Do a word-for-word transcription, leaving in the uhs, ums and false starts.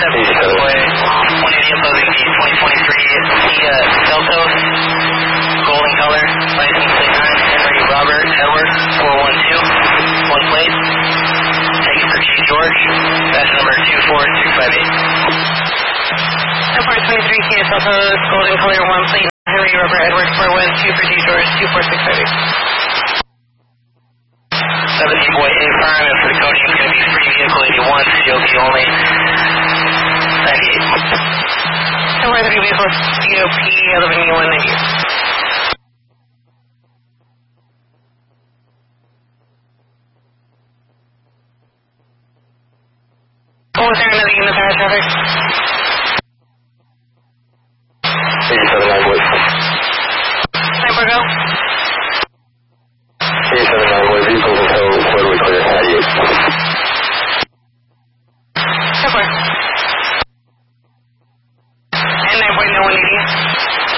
Boy, one eighty opposing the twenty twenty-three Kia Seltos, golden color, license plate nine, Henry Robert Edward, four one two, one plate. Take it for Chief George, batch number two four six five eight. ten four twenty-three Kia Seltos, golden color, one plate, Henry Robert Edward, four one two for Chief George, two four six five eight. seventy Boy A Farm, and for the coaching it's going to be free vehicle eighty-one, C O P only. ninety-eight. ten four three vehicle C O P, eleven eighty-one, ninety-eight. Oh, is there another unit there, traffic? eighty-seven nine Boy. nine four go. eighty-seven nine Boy, vehicles until totally clear, ninety-eight. ten four. And nine Boy, no one eighty.